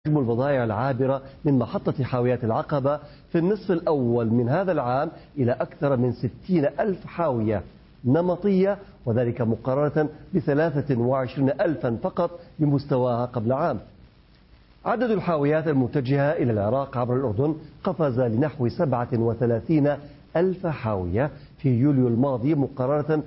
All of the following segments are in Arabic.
حجم البضائع العابرة من محطة حاويات العقبة في النصف الأول من هذا العام إلى أكثر من 60,000 حاوية نمطية، وذلك مقارنة ب23,000 فقط بمستواها قبل عام. عدد الحاويات المتجهة إلى العراق عبر الأردن قفز لنحو 37,000 حاوية في يوليو الماضي مقارنة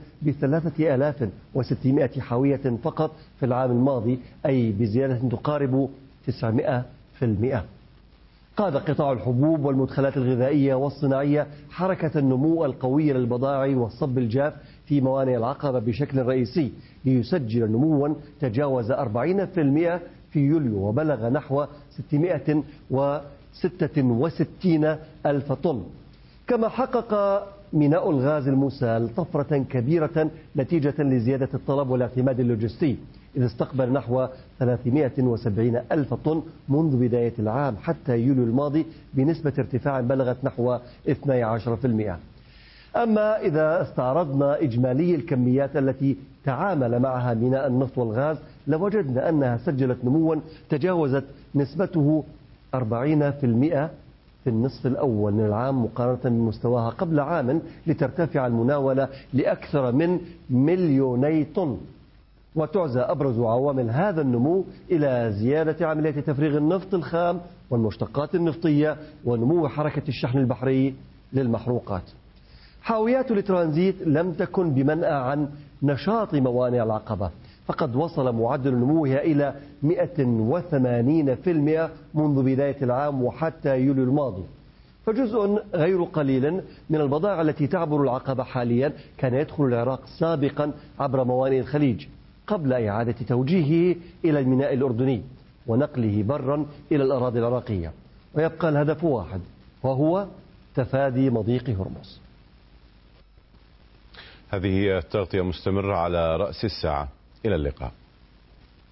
ب3,600 حاوية فقط في العام الماضي، أي بزيادة تقارب 900%. قاد قطاع الحبوب والمدخلات الغذائية والصناعية حركة النمو القوية للبضائع والصب الجاف في موانئ العقبة بشكل رئيسي، ليسجل نموا تجاوز 40% في يوليو وبلغ نحو 666 ألف طن. كما حقق ميناء الغاز المسال طفرة كبيرة نتيجة لزيادة الطلب والاعتماد اللوجستي، إذ استقبل نحو 370 ألف طن منذ بداية العام حتى يوليو الماضي بنسبة ارتفاع بلغت نحو 12%. أما إذا استعرضنا إجمالي الكميات التي تعامل معها ميناء النفط والغاز لوجدنا أنها سجلت نموا تجاوزت نسبته 40% في النصف الأول من العام مقارنة بمستواها قبل عام، لترتفع المناولة لأكثر من 2,000,000 طن. وتعزى أبرز عوامل هذا النمو إلى زيادة عملية تفريغ النفط الخام والمشتقات النفطية ونمو حركة الشحن البحري للمحروقات. حاويات الترانزيت لم تكن بمنأى عن نشاط موانئ العقبة، فقد وصل معدل نموها إلى 180% منذ بداية العام وحتى يوليو الماضي. فجزء غير قليل من البضائع التي تعبر العقبة حاليا كان يدخل العراق سابقا عبر موانئ الخليج قبل إعادة توجيهه إلى الميناء الأردني ونقله برا إلى الأراضي العراقية، ويبقى الهدف واحد وهو تفادي مضيق هرمز. هذه التغطية مستمرة على رأس الساعة. إلى اللقاء.